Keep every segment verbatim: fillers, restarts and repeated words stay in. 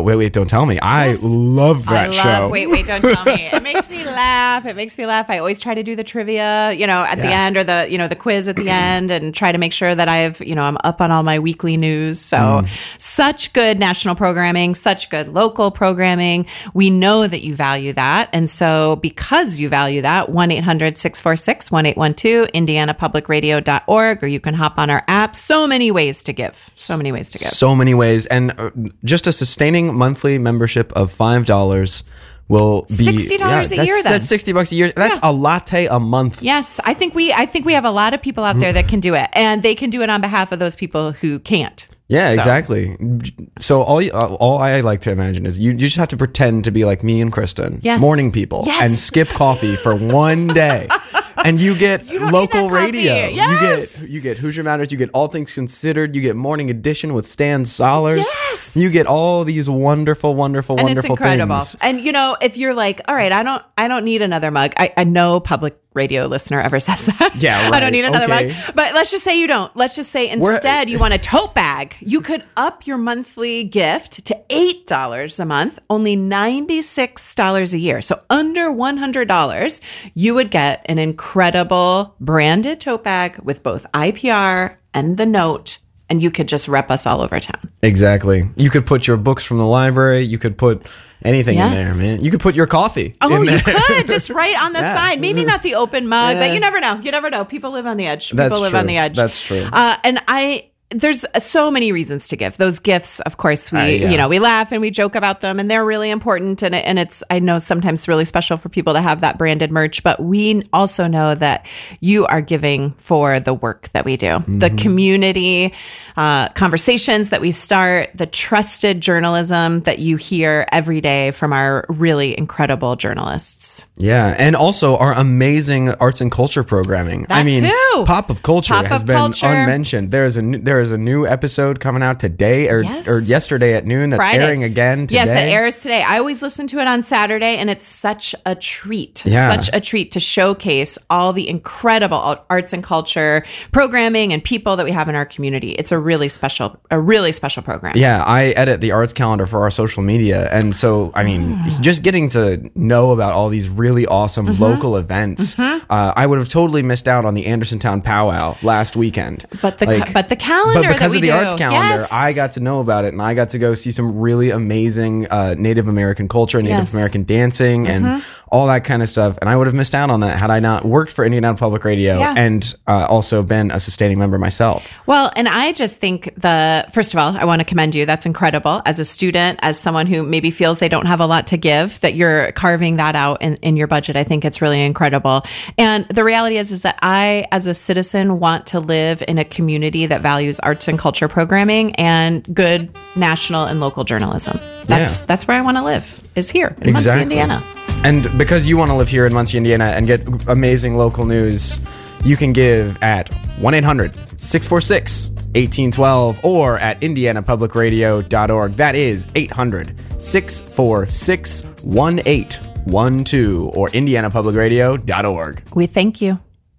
Wait, Wait, Don't Tell Me. I Yes. love that I love show. Wait, Wait, Don't Tell Me. It makes me laugh. It makes me laugh. I always try to do the trivia, you know, at the Yeah. end or the, you know, the quiz at the end and try to make sure that I've, you know, I'm up on all my weekly news. So Mm. such good national programming, such good local programming. We know that you value that. And so because you value that, one eight hundred six four six one eight one two, indiana public radio dot org, or you can hop on our app. So many ways to give. So many ways to give. So many ways. And uh, just a sustaining monthly membership of five dollars will be sixty dollars a that's, year then. That's sixty bucks a year. That's Yeah. a latte a month. Yes, I think we I think we have a lot of people out there that can do it, and they can do it on behalf of those people who can't. Yeah, So- exactly. So all you, uh, all I like to imagine is you, you just have to pretend to be like me and Kristen, Yes. morning people, Yes. and skip coffee for one day. And you get You don't need local that coffee. radio. Yes. You get you get Hoosier Matters. You get All Things Considered. You get Morning Edition with Stan Solers. Yes. You get all these wonderful, wonderful, And it's wonderful incredible. things. And you know, if you're like, all right, I don't I don't need another mug. I, I know public radio listener ever says that. Yeah, I right. don't need another Okay. mug. But let's just say you don't. Let's just say We're- instead you want a tote bag. You could up your monthly gift to eight dollars a month, only ninety-six dollars a year. So under one hundred dollars, you would get an incredible branded tote bag with both I P R and the note, and you could just rep us all over town. Exactly. You could put your books from the library. You could put anything in Yes. there, man. You could put your coffee. Oh, in you there. could just right on the Yeah. side. Maybe not the open mug, Yeah. but you never know. You never know. People live on the edge. People That's live true. on the edge. That's true. Uh, and I, there's so many reasons to give. Those gifts, of course, we, Uh, yeah. you know, we laugh and we joke about them, and they're really important. And it, and it's, I know sometimes really special for people to have that branded merch, but we also know that you are giving for the work that we do, Mm-hmm. the community uh, conversations that we start, the trusted journalism that you hear every day from our really incredible journalists. Yeah, and also our amazing arts and culture programming. I That mean, too. Pop of Culture Pop has of been Culture. unmentioned. There is a new, there is a new episode coming out today or Yes. or yesterday at noon that's Friday. airing again today. Yes, that airs today. I always listen to it on Saturday, and it's such a treat. Yeah. Such a treat to showcase all the incredible arts and culture programming and people that we have in our community. It's a really special, a really special program. Yeah, I edit the arts calendar for our social media. And so, I mean, Ah. just getting to know about all these really awesome Mm-hmm. local events, uh, I would have totally missed out on the Andersontown Powwow last weekend. But the Like, but the calendar But because that of we the do. arts calendar, Yes. I got to know about it, and I got to go see some really amazing uh, Native American culture, Native Yes. American dancing, and Mm-hmm. all that kind of stuff. And I would have missed out on that had I not worked for Indiana Public Radio Yeah. and uh, also been a sustaining member myself. Well, and I just think the first of all, I want to commend you. That's incredible. As a student, as someone who maybe feels they don't have a lot to give, that you're carving that out in, in your budget. I think it's really incredible. And the reality is, is that I, as a citizen, want to live in a community that values arts and culture programming and good national and local journalism. That's Yeah. that's where I want to live. Is here in Muncie, Indiana. And because you want to live here in Muncie, Indiana and get amazing local news, you can give at one eight hundred six four six one eight one two or at indiana public radio dot org. That is eight hundred six four six one eight one two or indiana public radio dot org. We thank you.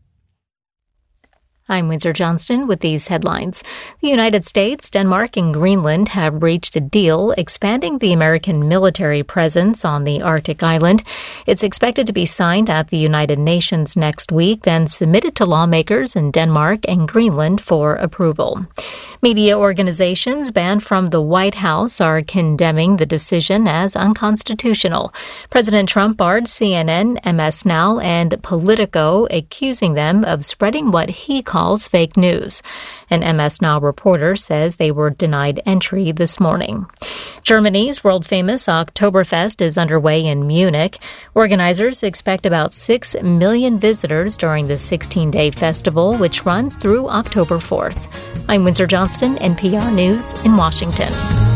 I'm Windsor Johnston with these headlines. The United States, Denmark, and Greenland have reached a deal expanding the American military presence on the Arctic island. It's expected to be signed at the United Nations next week, then submitted to lawmakers in Denmark and Greenland for approval. Media organizations banned from the White House are condemning the decision as unconstitutional. President Trump barred C N N, M S Now, and Politico, accusing them of spreading what he calls fake news. An M S Now reporter says they were denied entry this morning. Germany's world-famous Oktoberfest is underway in Munich. Organizers expect about six million visitors during the sixteen-day festival, which runs through October fourth. I'm Windsor Johnston, N P R News in Washington.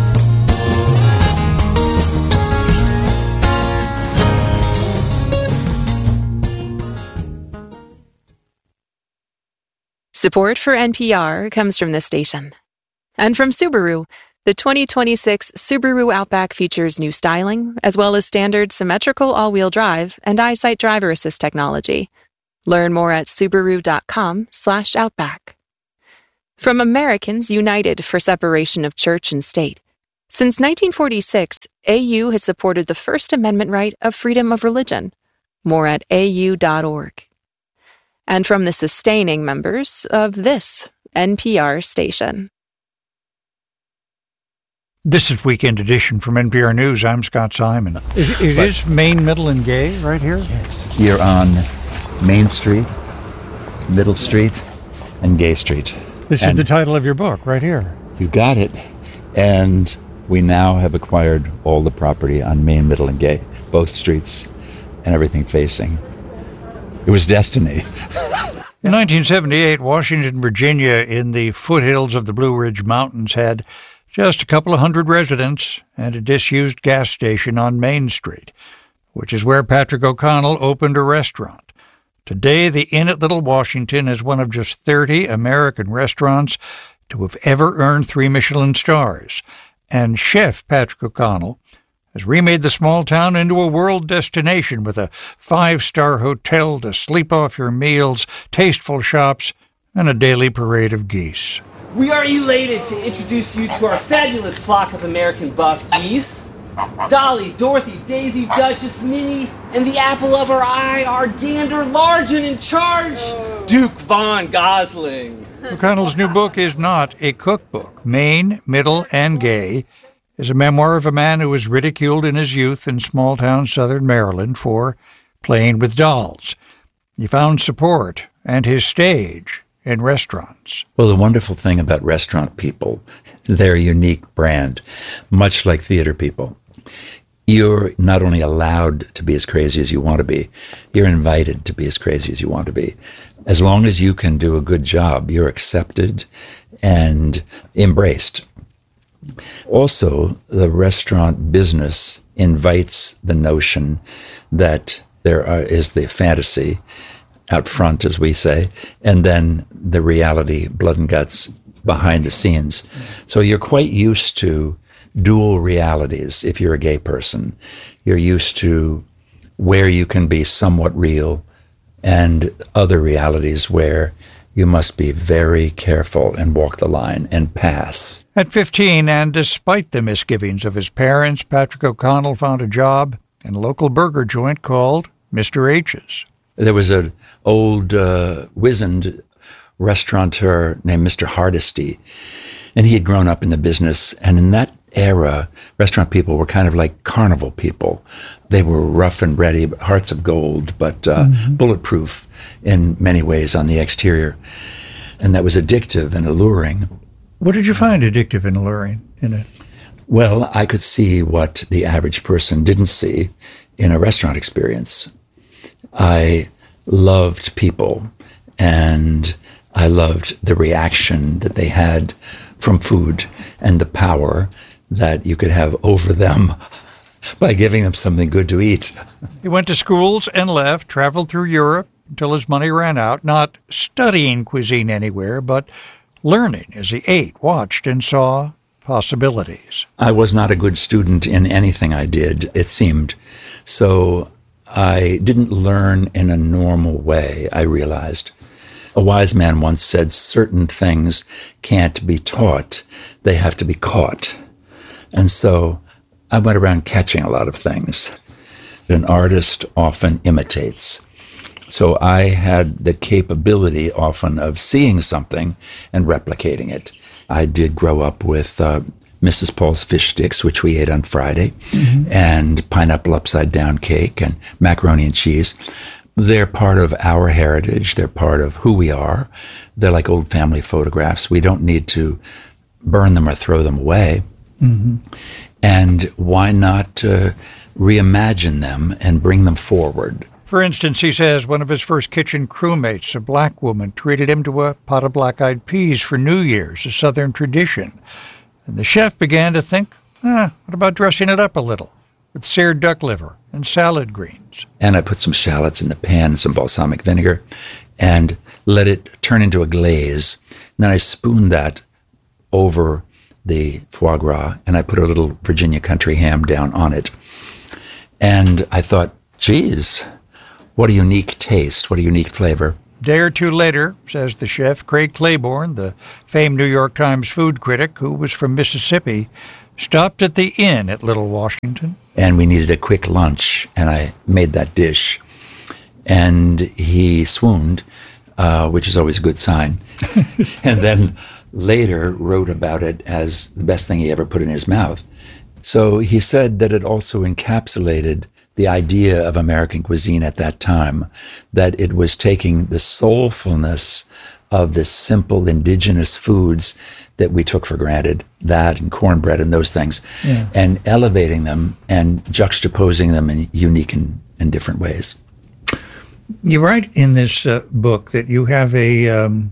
Support for N P R comes from this station. And from Subaru. The twenty twenty-six Subaru Outback features new styling, as well as standard symmetrical all-wheel drive and EyeSight driver assist technology. Learn more at Subaru.com slash Outback. From Americans United for Separation of Church and State. Since nineteen forty-six, A U has supported the First Amendment right of freedom of religion. More at A U dot org. And from the sustaining members of this N P R station. This is Weekend Edition from N P R News. I'm Scott Simon. It, it is Main, Middle, and Gay right here? Yes. You're on Main Street, Middle Street, and Gay Street. This and is the title of your book right here. You got it. And we now have acquired all the property on Main, Middle, and Gay, both streets and everything facing. It was destiny. In nineteen seventy-eight, Washington, Virginia, in the foothills of the Blue Ridge Mountains, had just a couple of hundred residents and a disused gas station on Main Street, which is where Patrick O'Connell opened a restaurant. Today, the Inn at Little Washington is one of just thirty American restaurants to have ever earned three Michelin stars. And Chef Patrick O'Connell has remade the small town into a world destination with a five-star hotel to sleep off your meals, tasteful shops, and a daily parade of geese. We are elated to introduce you to our fabulous flock of American buff geese. Dolly, Dorothy, Daisy, Duchess, Minnie, and the apple of our eye, our gander, large and in charge, Duke Von Gosling. O'Connell's new book is not a cookbook. Main, Middle, and Gay is a memoir of a man who was ridiculed in his youth in small-town southern Maryland for playing with dolls. He found support and his stage in restaurants. Well, the wonderful thing about restaurant people, their unique brand, much like theater people, you're not only allowed to be as crazy as you want to be, you're invited to be as crazy as you want to be. As long as you can do a good job, you're accepted and embraced. Also, the restaurant business invites the notion that there are, is the fantasy out front, as we say, and then the reality, blood and guts, behind the scenes. So you're quite used to dual realities if you're a gay person. You're used to where you can be somewhat real and other realities where you must be very careful and walk the line and pass. At fifteen, and despite the misgivings of his parents, Patrick O'Connell found a job in a local burger joint called Mister H's. There was an old, uh, wizened restaurateur named Mister Hardesty, and he had grown up in the business. And in that era, restaurant people were kind of like carnival people. They were rough and ready, hearts of gold, but uh, mm-hmm. bulletproof in many ways on the exterior. And that was addictive and alluring. What did you find addictive and alluring in it? Well, I could see what the average person didn't see in a restaurant experience. I loved people, and I loved the reaction that they had from food and the power that you could have over them by giving them something good to eat. He went to schools and left, traveled through Europe until his money ran out, not studying cuisine anywhere, but learning as he ate, watched, and saw possibilities. I was not a good student in anything I did, it seemed. So I didn't learn in a normal way, I realized. A wise man once said, certain things can't be taught, they have to be caught. And so I went around catching a lot of things. An artist often imitates. So I had the capability often of seeing something and replicating it. I did grow up with uh, Missus Paul's fish sticks, which we ate on Friday, mm-hmm. and pineapple upside down cake and macaroni and cheese. They're part of our heritage. They're part of who we are. They're like old family photographs. We don't need to burn them or throw them away. Mm-hmm. And why not uh, reimagine them and bring them forward? For instance, he says one of his first kitchen crewmates, a black woman, treated him to a pot of black-eyed peas for New Year's, a Southern tradition. And the chef began to think, ah, what about dressing it up a little with seared duck liver and salad greens? And I put some shallots in the pan, some balsamic vinegar, and let it turn into a glaze. And then I spooned that over the foie gras, and I put a little Virginia country ham down on it. And I thought, geez, what a unique taste, what a unique flavor. A day or two later, says the chef, Craig Claiborne, the famed New York Times food critic who was from Mississippi, stopped at the inn at Little Washington. And we needed a quick lunch, and I made that dish. And he swooned, uh, which is always a good sign. And then later wrote about it as the best thing he ever put in his mouth. So he said that it also encapsulated the idea of American cuisine at that time, that it was taking the soulfulness of the simple indigenous foods that we took for granted, that and cornbread and those things, yeah. and elevating them and juxtaposing them in unique and, and different ways. You write in this uh, book that you have a, um,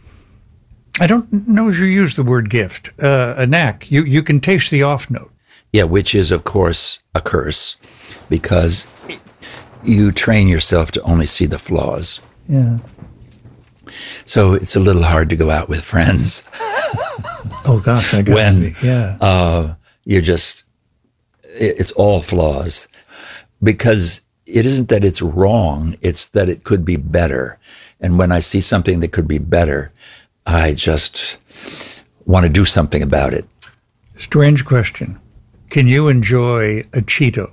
I don't know if you use the word gift, uh, a knack. You, you can taste the off note. Yeah, which is, of course, a curse, because you train yourself to only see the flaws. Yeah. So it's a little hard to go out with friends. Oh, gosh, I got when be. Yeah. Uh, you're just, it's all flaws. Because it isn't that it's wrong, it's that it could be better. And when I see something that could be better, I just want to do something about it. Strange question. Can you enjoy a Cheeto?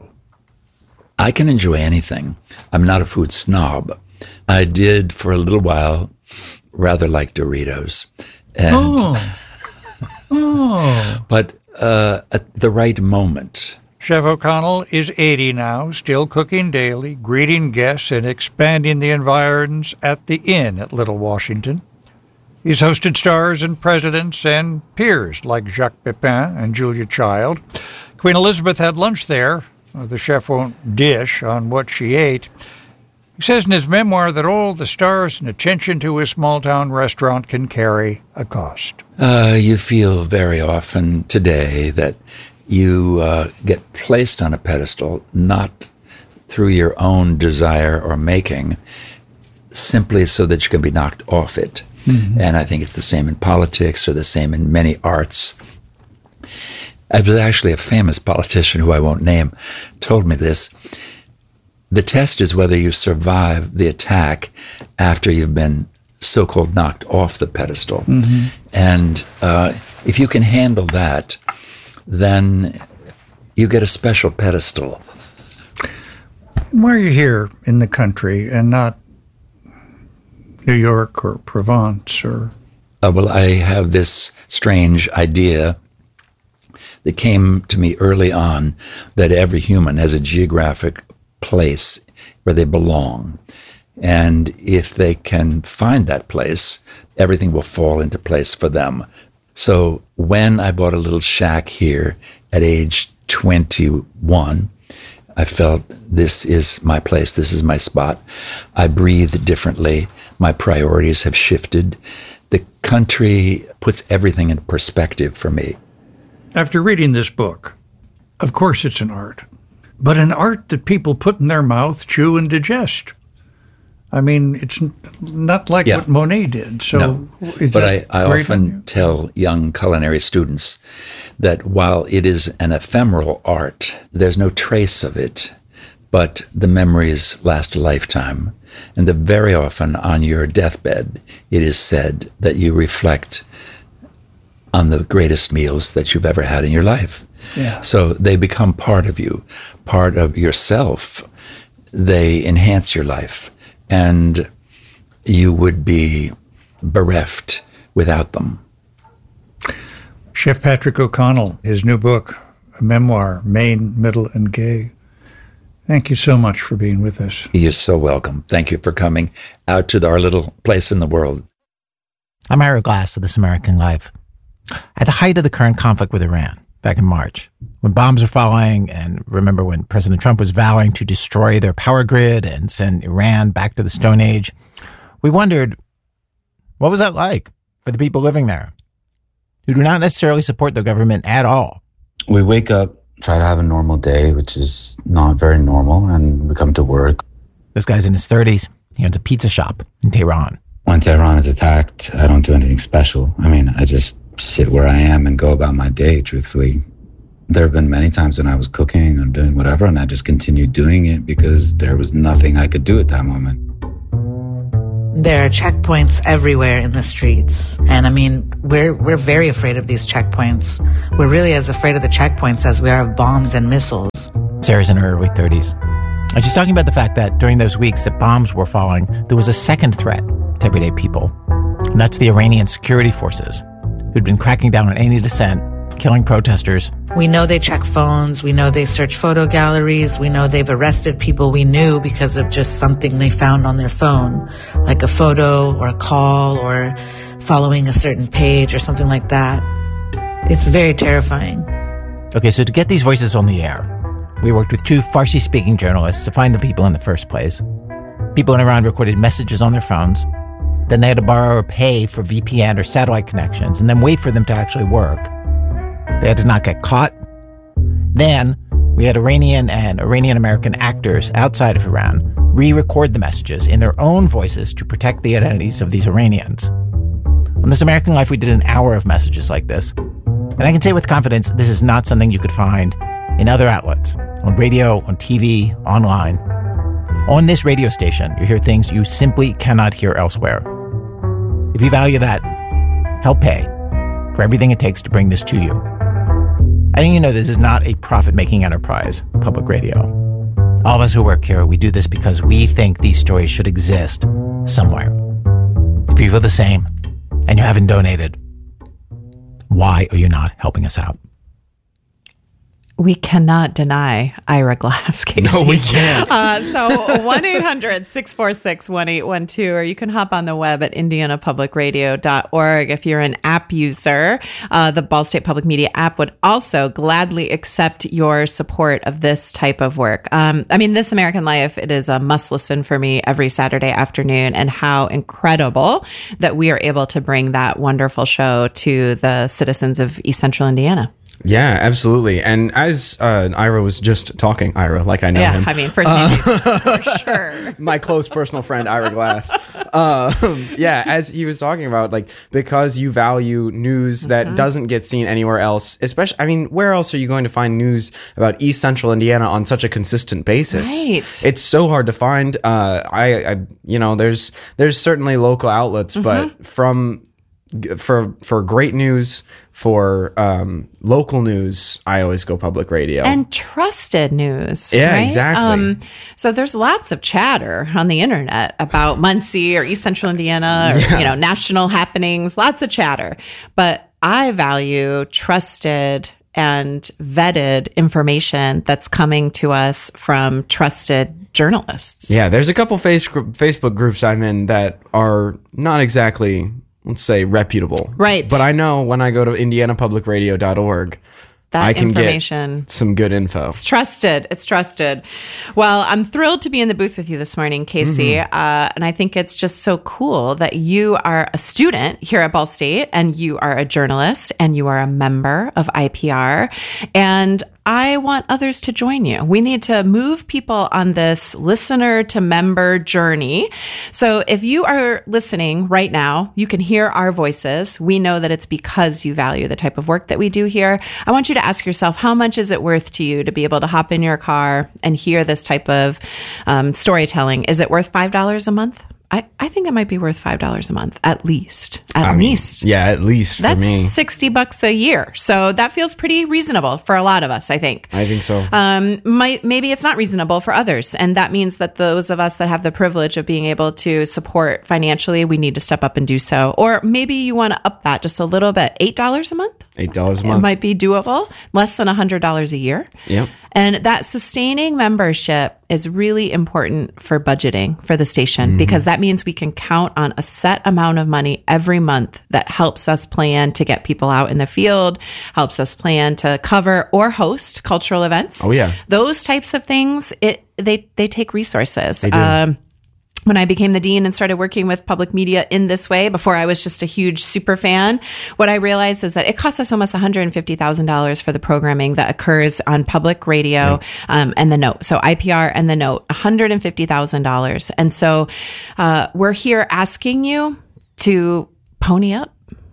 I can enjoy anything. I'm not a food snob. I did for a little while rather like Doritos. And, oh. oh. But uh, at the right moment. Chef O'Connell is eighty now, still cooking daily, greeting guests, and expanding the environs at the inn at Little Washington. He's hosted stars and presidents and peers like Jacques Pepin and Julia Child. Queen Elizabeth had lunch there. The chef won't dish on what she ate. He says in his memoir that all the stars and attention to his small-town restaurant can carry a cost. Uh, you feel very often today that you uh, get placed on a pedestal, not through your own desire or making, simply so that you can be knocked off it. Mm-hmm. And I think it's the same in politics or the same in many arts. I was actually a famous politician who I won't name, told me this. The test is whether you survive the attack after you've been so-called knocked off the pedestal. Mm-hmm. And uh, if you can handle that, then you get a special pedestal. Why are you here in the country and not New York or Provence or? Uh, well, I have this strange idea that came to me early on that every human has a geographic place where they belong. And if they can find that place, everything will fall into place for them. So when I bought a little shack here at age twenty-one, I felt this is my place, this is my spot. I breathe differently. My priorities have shifted. The country puts everything in perspective for me. After reading this book, of course it's an art, but an art that people put in their mouth, chew, and digest. I mean, it's not like yeah. what Monet did. So, no. But I, I often tell young culinary students that while it is an ephemeral art, there's no trace of it, but the memories last a lifetime. And that very often on your deathbed, it is said that you reflect on the greatest meals that you've ever had in your life. Yeah. So they become part of you, part of yourself. They enhance your life, and you would be bereft without them. Chef Patrick O'Connell, his new book, a memoir, Maine, Middle, and Gay. Thank you so much for being with us. You're so welcome. Thank you for coming out to our little place in the world. I'm Ira Glass of This American Life. At the height of the current conflict with Iran, back in March, when bombs were falling, and remember when President Trump was vowing to destroy their power grid and send Iran back to the Stone Age, we wondered, what was that like for the people living there, who do not necessarily support the government at all? We wake up, try to have a normal day, which is not very normal, and we come to work. This guy's in his thirties. He owns a pizza shop in Tehran. When Tehran is attacked, I don't do anything special. I mean, I just sit where I am and go about my day, truthfully. There have been many times when I was cooking or doing whatever, and I just continued doing it because there was nothing I could do at that moment. There are checkpoints everywhere in the streets. And I mean, we're we're very afraid of these checkpoints. We're really as afraid of the checkpoints as we are of bombs and missiles. Sarah's in her early thirties. And she's talking about the fact that during those weeks that bombs were falling, there was a second threat to everyday people. And that's the Iranian security forces, who'd been cracking down on any dissent, killing protesters. We know they check phones. We know they search photo galleries. We know they've arrested people we knew because of just something they found on their phone, like a photo or a call or following a certain page or something like that. It's very terrifying. Okay, so to get these voices on the air, we worked with two Farsi-speaking journalists to find the people in the first place. People in Iran recorded messages on their phones. Then they had to borrow or pay for V P N or satellite connections and then wait for them to actually work. They had to not get caught. Then we had Iranian and Iranian-American actors outside of Iran re-record the messages in their own voices to protect the identities of these Iranians. On This American Life, we did an hour of messages like this. And I can say with confidence, this is not something you could find in other outlets, on radio, on T V, online. On this radio station, you hear things you simply cannot hear elsewhere. If you value that, help pay for everything it takes to bring this to you. I think you know this is not a profit-making enterprise, public radio. All of us who work here, we do this because we think these stories should exist somewhere. If you feel the same and you haven't donated, why are you not helping us out? We cannot deny Ira Glass, Casey. No, we can't. Uh, so one eight hundred six four six one eight one two, or you can hop on the web at indiana public radio dot org. If you're an app user, uh, the Ball State Public Media app would also gladly accept your support of this type of work. Um, I mean, This American Life, it is a must listen for me every Saturday afternoon, and how incredible that we are able to bring that wonderful show to the citizens of East Central Indiana. Yeah, absolutely. And as uh, Ira was just talking, Ira, like I know yeah, him. I mean, first name basis uh, for sure. My close personal friend, Ira Glass. Um, yeah, as he was talking about, like, because you value news that mm-hmm. doesn't get seen anywhere else, especially, I mean, where else are you going to find news about East Central Indiana on such a consistent basis? Right. It's so hard to find. Uh, I, I, you know, there's there's certainly local outlets, mm-hmm. but from for for great news, for um, local news, I always go public radio. And trusted news. Yeah, right? exactly. Um, so there's lots of chatter on the internet about Muncie or East Central Indiana or, yeah. you know, national happenings, lots of chatter. But I value trusted and vetted information that's coming to us from trusted journalists. Yeah, there's a couple face, Facebook groups I'm in that are not exactly, let's say, reputable. Right. But I know when I go to indiana public radio dot org, that I can information. get some good info. It's trusted. It's trusted. Well, I'm thrilled to be in the booth with you this morning, Casey. Mm-hmm. Uh, and I think it's just so cool that you are a student here at Ball State, and you are a journalist, and you are a member of I P R. And I want others to join you. We need to move people on this listener to member journey. So if you are listening right now, you can hear our voices. We know that it's because you value the type of work that we do here. I want you to ask yourself, how much is it worth to you to be able to hop in your car and hear this type of um, storytelling? Is it worth five dollars a month? I, I think it might be worth five dollars a month, at least. At I least. Mean, yeah, at least for That's me. That's sixty bucks a year. So that feels pretty reasonable for a lot of us, I think. I think so. Um, might, maybe it's not reasonable for others. And that means that those of us that have the privilege of being able to support financially, we need to step up and do so. Or maybe you want to up that just a little bit. eight dollars a month? eight dollars a month. It might be doable. Less than one hundred dollars a year. Yep. And that sustaining membership is really important for budgeting for the station, mm-hmm. because that means we can count on a set amount of money every month that helps us plan to get people out in the field, helps us plan to cover or host cultural events. Oh, yeah. Those types of things, it they they take resources. They do. Um, When I became the dean and started working with public media in this way, before I was just a huge super fan, what I realized is that it costs us almost one hundred fifty thousand dollars for the programming that occurs on public radio, right. um, and the Note. So I P R and the Note, one hundred fifty thousand dollars. And so uh, we're here asking you to pony up.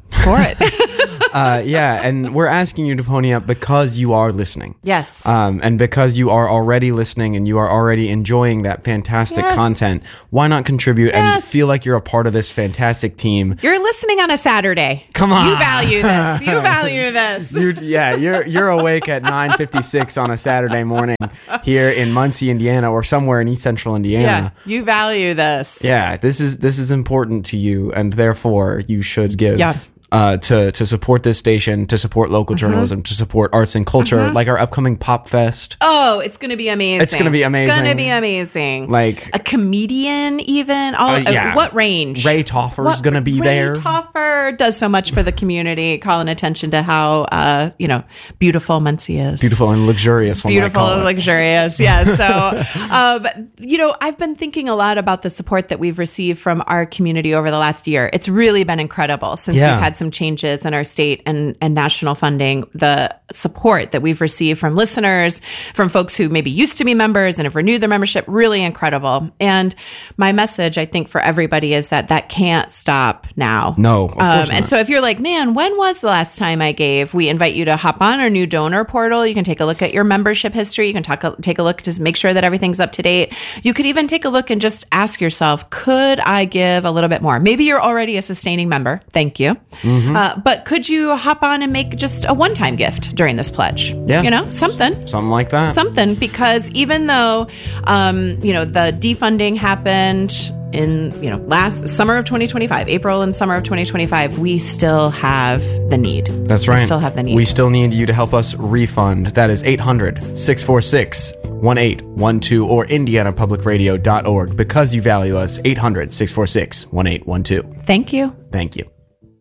for it. uh, yeah, and we're asking you to pony up because you are listening. Yes. Um, and because you are already listening and you are already enjoying that fantastic Yes. content, why not contribute and Yes. feel like you're a part of this fantastic team? You're listening on a Saturday. Come on. You value this. You value this. You're, yeah, you're you're awake at nine fifty-six on a Saturday morning here in Muncie, Indiana, or somewhere in East Central Yeah, Indiana. you value this. Yeah, this is this is important to you, and therefore you should give. Yeah. Uh, to to support this station, to support local Mm-hmm. journalism, to support arts and culture, like our upcoming Pop Fest. Oh, it's going to be amazing. It's gonna be amazing. Going to be amazing. Like a comedian, even. All, Uh, yeah. uh, what range? Ray Toffer's What- gonna be Ray there. Toffer does so much for the community, calling attention to how uh, you know beautiful Muncie is. Beautiful and luxurious. One Beautiful might call and it. luxurious, yes. So, um, you know, I've been thinking a lot about the support that we've received from our community over the last year. It's really been incredible since Yeah. we've had some changes in our state and, and national funding. The support that we've received from listeners, from folks who maybe used to be members and have renewed their membership, really incredible. And my message, I think, for everybody is that that can't stop now. No, of course Um, and not. so if you're like, man, when was the last time I gave? We invite you to hop on our new donor portal. You can take a look at your membership history. You can talk, take a look to make sure that everything's up to date. You could even take a look and just ask yourself, could I give a little bit more? Maybe you're already a sustaining member. Thank you. Mm-hmm. Uh, but could you hop on and make just a one-time gift during this pledge? Yeah. You know, something. Something like that. Something, because even though, um, you know, the defunding happened in, you know, last summer of twenty twenty-five, April and summer of twenty twenty-five, we still have the need. That's right. We still have the need. We still need you to help us refund. That is eight hundred, six four six, one eight one two or indiana public radio dot org. Because you value us, eight hundred, six four six, one eight one two. Thank you. Thank you.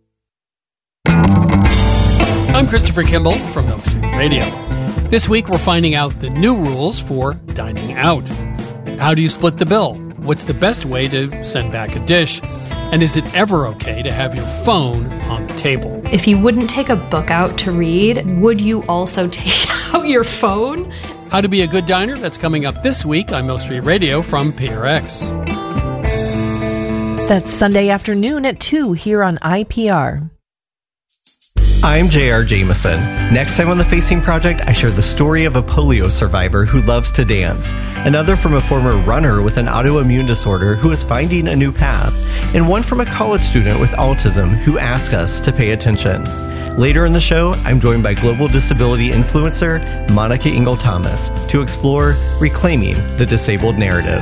I'm Christopher Kimball from Milk Street Radio. This week we're finding out the new rules for dining out. How do you split the bill? What's the best way to send back a dish? And is it ever okay to have your phone on the table? If you wouldn't take a book out to read, would you also take out your phone? How to be a good diner? That's coming up this week on Milk Street Radio from P R X. That's Sunday afternoon at two here on I P R. I'm J R Jameson. Next time on the Facing Project, I share the story of a polio survivor who loves to dance, another from a former runner with an autoimmune disorder who is finding a new path, and one from a college student with autism who asked us to pay attention. Later in the show, I'm joined by global disability influencer Monica Ingle Thomas to explore reclaiming the disabled narrative.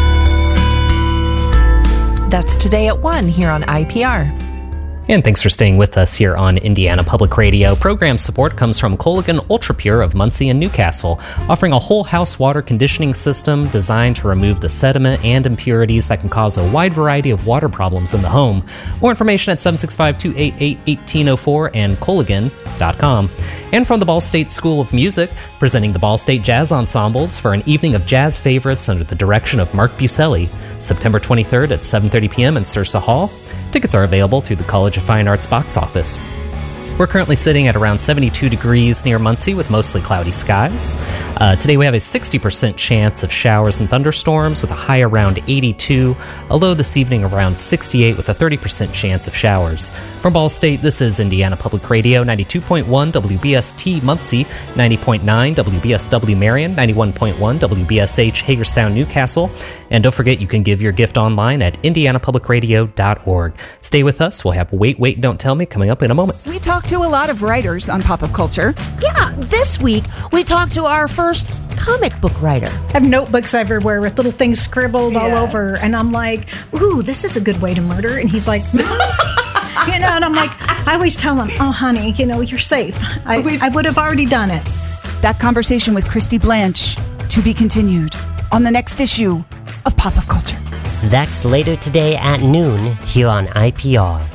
That's today at one here on I P R. And thanks for staying with us here on Indiana Public Radio. Program support comes from Colligan UltraPure of Muncie and Newcastle, offering a whole house water conditioning system designed to remove the sediment and impurities that can cause a wide variety of water problems in the home. More information at seven six five, two eight eight, one eight zero four and colligan dot com. And from the Ball State School of Music, presenting the Ball State Jazz Ensembles for an evening of jazz favorites under the direction of Mark Buselli, September twenty-third at seven thirty p.m. in Sursa Hall. Tickets are available through the College of Fine Arts box office. We're currently sitting at around seventy-two degrees near Muncie with mostly cloudy skies. Uh, today we have a sixty percent chance of showers and thunderstorms with a high around eighty-two, a low this evening around sixty-eight with a thirty percent chance of showers. From Ball State, this is Indiana Public Radio, ninety-two point one W B S T Muncie, ninety point nine W B S W Marion, ninety-one point one W B S H Hagerstown Newcastle. And don't forget, you can give your gift online at indiana public radio dot org. Stay with us. We'll have Wait, Wait, Don't Tell Me coming up in a moment. We talked to a lot of writers on Pop of Culture. Yeah, this week we talked to our first comic book writer. I have notebooks everywhere with little things scribbled yeah. all over, and I'm like, ooh, this is a good way to murder. And he's like, you know, and I'm like, I always tell him, oh, honey, you know, you're safe. I, I would have already done it. That conversation with Christy Blanche, to be continued on the next issue of Pop of Culture. That's later today at noon here on I P R.